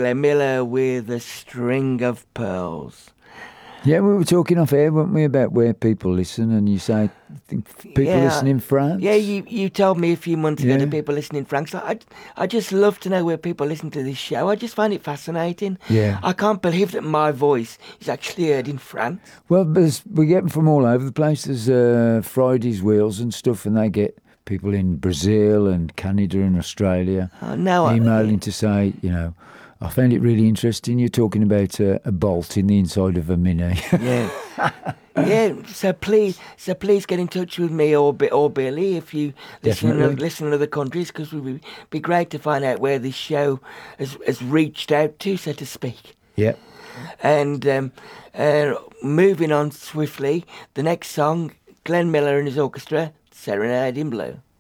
Glenn Miller with A String of Pearls. Yeah, we were talking off air, weren't we, about where people listen, and you say people listen in France? Yeah, you told me a few months ago Yeah. that people listen in France. I just love to know where people listen to this show. I just find it fascinating. Yeah. I can't believe that my voice is actually heard in France. Well, we get them from all over the place. There's Friday's Wheels and stuff, and they get people in Brazil and Canada and Australia emailing to say, I found it really interesting. You're talking about a bolt in the inside of a Mini. Yeah. Yeah, so please get in touch with me or Billy if you listen in other countries, because it would be great to find out where this show has reached out to, so to speak. Yeah. And moving on swiftly, the next song, Glenn Miller and his orchestra, Serenade in Blue.